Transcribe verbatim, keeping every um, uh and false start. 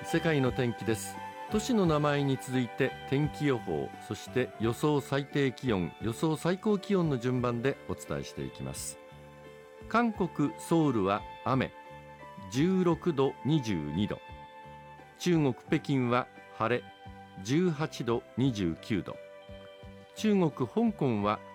世界の天気です。都市の名前に続いて天気予報、そして予想最低気温、予想最高気温の順番でお伝えしていきます。韓国ソウルは雨、じゅうろくどにじゅうにど。中国北京は晴れ、じゅうはちどにじゅうきゅうど。中国香港は